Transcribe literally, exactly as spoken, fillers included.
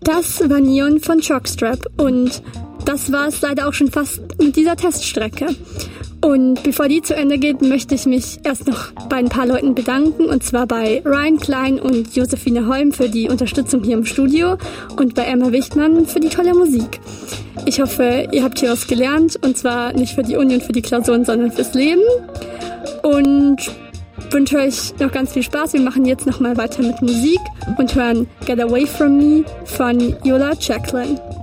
Das war Neon von Chalkstrap und das war es leider auch schon fast mit dieser Teststrecke. Und bevor die zu Ende geht, möchte ich mich erst noch bei ein paar Leuten bedanken, und zwar bei Ryan Klein und Josephine Holm für die Unterstützung hier im Studio und bei Emma Wichtmann für die tolle Musik. Ich hoffe, ihr habt hier was gelernt, und zwar nicht für die Uni und für die Klausuren, sondern fürs Leben. Und wünsche euch noch ganz viel Spaß. Wir machen jetzt nochmal weiter mit Musik und hören Get Away From Me von Yola Jacqueline.